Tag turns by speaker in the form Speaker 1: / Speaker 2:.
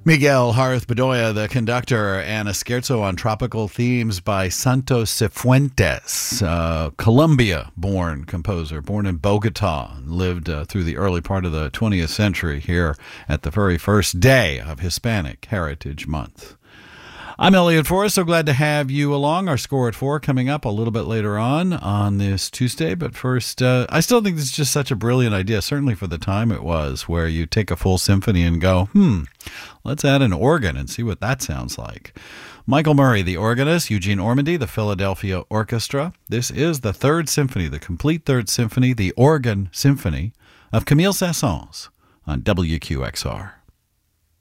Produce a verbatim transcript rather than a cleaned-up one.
Speaker 1: Miguel Jarez Bedoya, the conductor, and a scherzo on tropical themes by Santos Cifuentes, uh, Colombia-born composer, born in Bogota, lived uh, through the early part of the twentieth century here at the very first day of Hispanic Heritage Month. I'm Elliot Forrest, so glad to have you along. Our Score at Four coming up a little bit later on on this Tuesday. But first, uh, I still think this is just such a brilliant idea, certainly for the time it was, where you take a full symphony and go, hmm, let's add an organ and see what that sounds like. Michael Murray, the organist, Eugene Ormandy, the Philadelphia Orchestra. This is the Third Symphony, the complete Third Symphony, the Organ Symphony of Camille Saint-Saëns on W Q X R.